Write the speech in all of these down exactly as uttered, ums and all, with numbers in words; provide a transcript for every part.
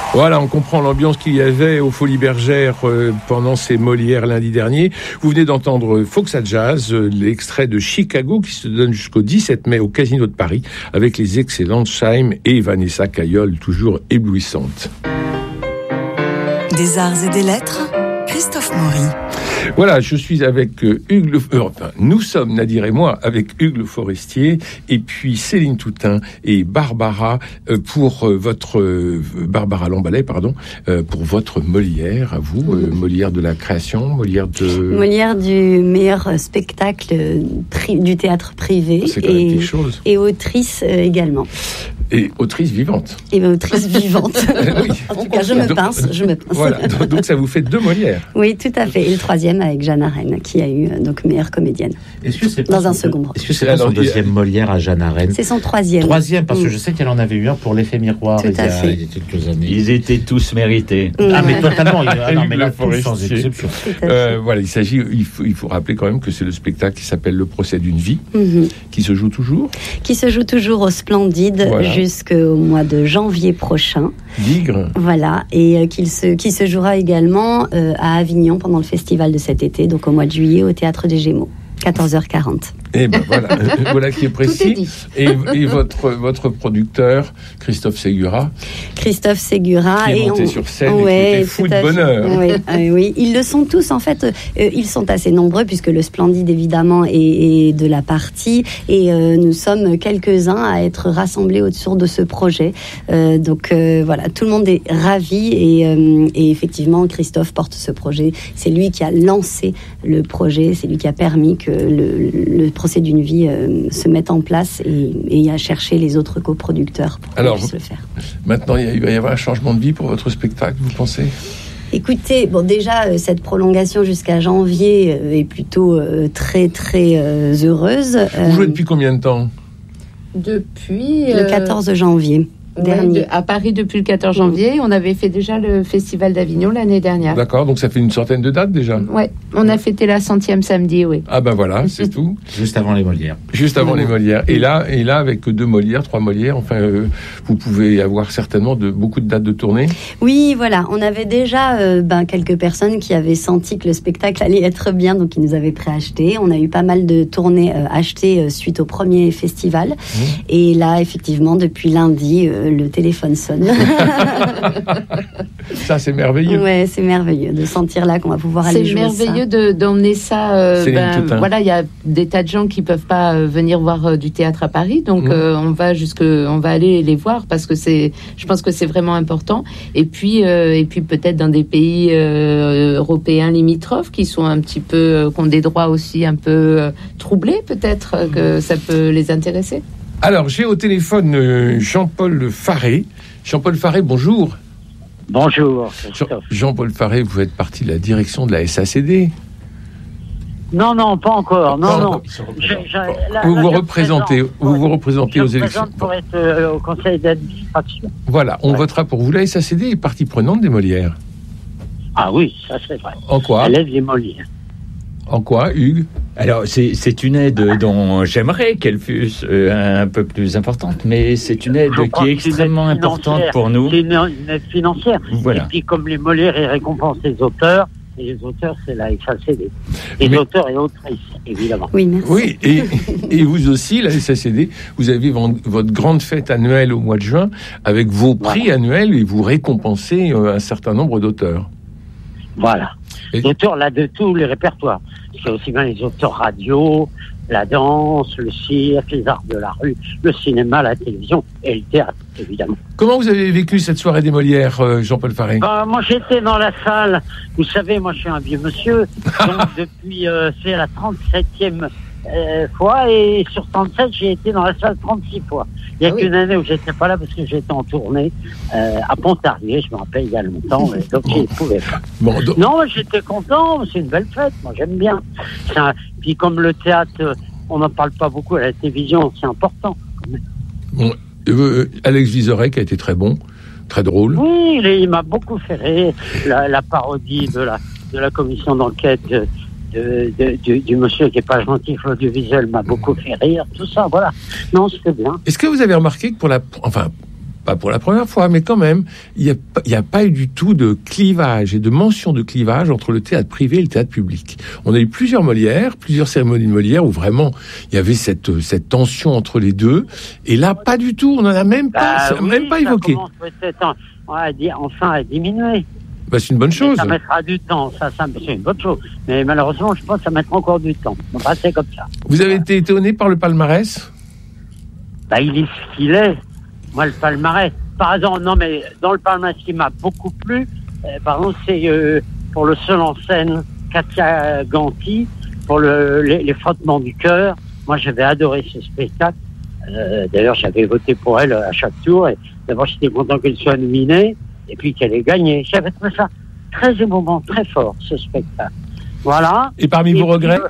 Voilà, on comprend l'ambiance qu'il y avait aux Folies Bergères euh, pendant ces Molières lundi dernier. Vous venez d'entendre Fox à Jazz, euh, l'extrait de Chicago qui se donne jusqu'au dix-sept mai au Casino de Paris avec les excellentes Chaim et Vanessa Caillol, toujours éblouissantes. Des arts et des lettres, Christophe Maury. Voilà, je suis avec euh, Hugues Le... Euh, enfin, nous sommes, Nadir et moi, avec Hugues Le Forestier, et puis Céline Toutain et Barbara, euh, pour euh, votre... Euh, Barbara Lambalet, pardon, euh, pour votre Molière, à vous, euh, Molière de la création, Molière de... Molière du meilleur spectacle pri... du théâtre privé. C'est quand même quelque chose. Et autrice euh, également. Et autrice vivante. Et autrice vivante. Oui. En tout cas, je me pince, je me pince. Voilà, donc, donc ça vous fait deux Molières. Oui, tout à fait. Et le troisième avec Jeanne Arène, qui a eu donc meilleure comédienne. Est-ce que c'est dans un son, second rôle. Est-ce que c'est pas son deuxième Molière à Jeanne Arène? C'est son troisième. Troisième, parce mmh. que je sais qu'elle en avait eu un pour l'effet miroir il y, a, il y a quelques années. Ils étaient tous mérités. Mmh, ah, ouais. mais totalement. Ah, non, mais là, tous sans exception. Euh, voilà, il s'agit, il faut, il faut rappeler quand même que c'est le spectacle qui s'appelle Le procès d'une vie, mmh. qui se joue toujours. Qui se joue toujours au Splendide voilà. jusqu'au mois de janvier prochain. Ligre. Voilà, et euh, qu'il se, qui se jouera également euh, à Avignon pendant le festival de cet été, donc au mois de juillet au Théâtre des Gémeaux, quatorze heures quarante. Et ben voilà, voilà qui est précis. Est et, et votre votre producteur Christophe Segura. Christophe Segura qui est et monté on... sur scène ouais, et qui était fou de bonheur. Oui, euh, oui, ils le sont tous en fait. Euh, ils sont assez nombreux puisque le Splendide évidemment est, est de la partie et euh, nous sommes quelques-uns à être rassemblés autour de ce projet. Euh, donc euh, voilà, tout le monde est ravi et, euh, et effectivement Christophe porte ce projet. C'est lui qui a lancé le projet, c'est lui qui a permis que le, le procès d'une vie euh, se mette en place et, et à chercher les autres coproducteurs pour qu'on puisse le faire. Maintenant, il va y avoir un changement de vie pour votre spectacle, vous pensez ? Écoutez, bon déjà euh, cette prolongation jusqu'à janvier euh, est plutôt euh, très très euh, heureuse. Vous jouez depuis combien de temps ? Depuis euh, le quatorze janvier. Ouais, de, à Paris depuis le quatorze janvier. On avait fait déjà le Festival d'Avignon l'année dernière. D'accord, donc ça fait une centaine de dates déjà. Oui, on a fêté la centième samedi, oui. Ah ben voilà, c'est tout. Juste avant les Molières. Juste avant mmh. les Molières. Et là, et là, avec deux Molières, trois Molières, enfin, euh, vous pouvez avoir certainement de, beaucoup de dates de tournée. Oui, voilà. On avait déjà euh, ben, quelques personnes qui avaient senti que le spectacle allait être bien, donc qui nous avaient préacheté. On a eu pas mal de tournées euh, achetées euh, suite au premier festival. Mmh. Et là, effectivement, depuis lundi, euh, le téléphone sonne. Ça, c'est merveilleux. Ouais, c'est merveilleux de sentir là qu'on va pouvoir aller c'est jouer ça. C'est merveilleux de, d'emmener ça. Euh, ben, voilà, il y a des tas de gens qui peuvent pas euh, venir voir euh, du théâtre à Paris, donc mmh. euh, on va jusque, on va aller les voir parce que c'est, je pense que c'est vraiment important. Et puis, euh, et puis peut-être dans des pays euh, européens limitrophes qui sont un petit peu, euh, qui ont des droits aussi un peu euh, troublés, peut-être euh, que ça peut les intéresser. Alors, j'ai au téléphone euh, Jean-Paul Faré. Jean-Paul Faré, bonjour. Bonjour. Jean- Jean-Paul Faré, vous faites partie de la direction de la S A C D. Non, non, pas encore. Non, pas non. encore. Je, je, là, vous, là, vous, représentez, vous vous représentez aux élections. Je pour être euh, au conseil d'administration. Voilà, on ouais. votera pour vous. La S A C D est partie prenante des Molières. Ah oui, ça c'est vrai. En quoi ? Elle aide les Molières. En quoi, Hugues ? Alors, c'est, c'est une aide dont j'aimerais qu'elle fût euh, un peu plus importante, mais c'est une aide qui est extrêmement importante pour nous. C'est une, une aide financière. Voilà. Et puis, comme les Molières, ils récompensent les auteurs, et les auteurs, c'est la S A C D. Les mais... auteurs et autrices, évidemment. Oui, merci. Oui, et, et vous aussi, la S A C D, vous avez votre grande fête annuelle au mois de juin, avec vos prix voilà. annuels, et vous récompensez un certain nombre d'auteurs. Voilà. Et... L'auteurs, là, de tous les répertoires. C'est aussi bien les auteurs radio, la danse, le cirque, les arts de la rue, le cinéma, la télévision et le théâtre, évidemment. Comment vous avez vécu cette soirée des Molières, euh, Jean-Paul Faré ? Bah, moi, j'étais dans la salle. Vous savez, moi, je suis un vieux monsieur. Donc, depuis, euh, c'est la trente-septième euh, fois. Et sur trente-sept, j'ai été dans la salle trente-six fois. Il y a ah qu'une oui. année où j'étais pas là parce que j'étais en tournée euh, à Pontarlier, je me rappelle, il y a longtemps, donc je ne pouvais pas. Bon, donc... Non, j'étais content, c'est une belle fête, moi j'aime bien. Un... Puis comme le théâtre, on n'en parle pas beaucoup à la télévision, c'est important quand même. Bon, euh, Alex Vizorek a été très bon, très drôle. Oui, il, il m'a beaucoup fait rire, la, la parodie de la, de la commission d'enquête de, de, de, du, du monsieur qui n'est pas gentil, l'audiovisuel m'a beaucoup fait rire, tout ça, voilà. Non, c'était bien. Est-ce que vous avez remarqué que pour la... Enfin, pas pour la première fois, mais quand même, il n'y a, il y a pas eu du tout de clivage et de mention de clivage entre le théâtre privé et le théâtre public. On a eu plusieurs Molières, plusieurs cérémonies de Molière où vraiment il y avait cette, cette tension entre les deux. Et là, pas du tout. On n'en a même pas, bah, oui, même pas évoqué. Ça commence peut-être en, enfin à diminuer. Bah, c'est une bonne chose. Mais ça mettra du temps, ça, ça, c'est une bonne chose. Mais malheureusement, je pense que ça mettra encore du temps. Donc, bah, c'est comme ça. Vous avez été étonné par le palmarès ? Bah, il est ce qu'il est. Moi, le palmarès. Par exemple, non, mais dans le palmarès qui m'a beaucoup plu, euh, par exemple, c'est euh, pour le seul en scène, Katia Ganti, pour le, les, les frottements du cœur. Moi, j'avais adoré ce spectacle. Euh, d'ailleurs, j'avais voté pour elle à chaque tour. Et d'abord, j'étais content qu'elle soit nominée. Et puis qu'elle ait gagné. J'avais trouvé ça très émouvant, très fort, ce spectacle. Voilà. Et parmi et vos puis, regrets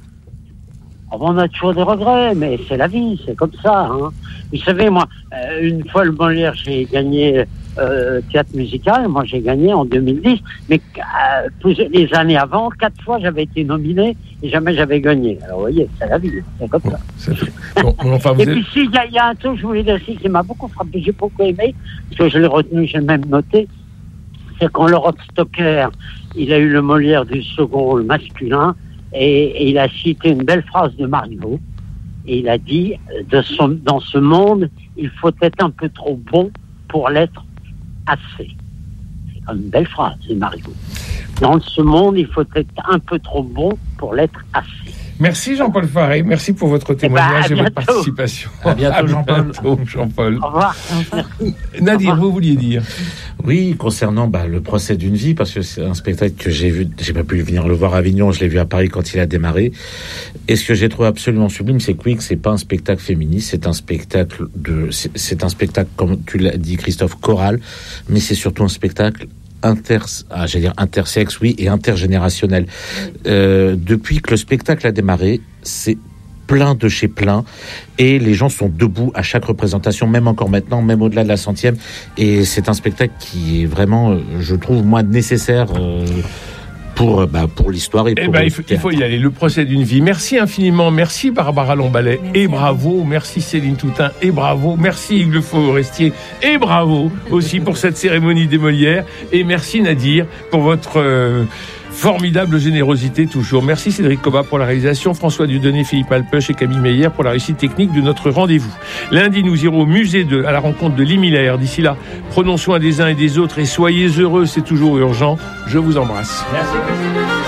euh, on a toujours des regrets, mais c'est la vie, c'est comme ça. Hein. Vous savez, moi, euh, une fois le Molière, j'ai gagné euh, théâtre musical. Moi, j'ai gagné en deux mille dix. Mais euh, plusieurs, les années avant, quatre fois, j'avais été nominé et jamais j'avais gagné. Alors, vous voyez, c'est la vie, c'est comme bon, ça. C'est bon, enfin, vous et êtes... puis, il y, y a un truc, je voulais dire aussi, qui m'a beaucoup frappé, j'ai beaucoup aimé, parce que je l'ai retenu, j'ai même noté, c'est quand Laurent Stocker, il a eu le Molière du second rôle masculin, et, et il a cité une belle phrase de Marivaux, et il a dit, de son, dans ce monde, il faut être un peu trop bon pour l'être assez. C'est quand même une belle phrase de Marivaux. Dans ce monde, il faut être un peu trop bon pour l'être assez. Merci Jean-Paul Faré, merci pour votre témoignage eh ben, et votre participation. À bientôt Jean-Paul. À bientôt Jean-Paul. Au revoir. Merci. Nadir, vous vouliez dire ? Oui, concernant bah, le procès d'une vie, parce que c'est un spectacle que j'ai vu, j'ai pas pu venir le voir à Avignon, je l'ai vu à Paris quand il a démarré. Et ce que j'ai trouvé absolument sublime, c'est que oui, que c'est pas un spectacle féministe, c'est un spectacle de, c'est, c'est un spectacle, comme tu l'as dit Christophe, choral, mais c'est surtout un spectacle inter, ah, j'allais dire intersexe, oui, et intergénérationnel. Euh, depuis que le spectacle a démarré, c'est plein de chez plein, et les gens sont debout à chaque représentation, même encore maintenant, même au-delà de la centième, et c'est un spectacle qui est vraiment, je trouve, moi, nécessaire euh, pour, bah, pour l'histoire et pour eh ben, il, faut, il faut y aller, le procès d'une vie. Merci infiniment, merci Barbara Lambalet, et bravo, merci Céline Toutain, et bravo, merci Hugues Le Forestier, et bravo aussi pour cette cérémonie des Molières, et merci Nadir pour votre... Euh, formidable générosité toujours. Merci Cédric Cobat pour la réalisation, François Dieudonné, Philippe Alpeuch et Camille Meyer pour la réussite technique de notre rendez-vous. Lundi, nous irons au musée de, à la rencontre de Lee Miller. D'ici là, prenons soin des uns et des autres et soyez heureux, c'est toujours urgent. Je vous embrasse. Merci.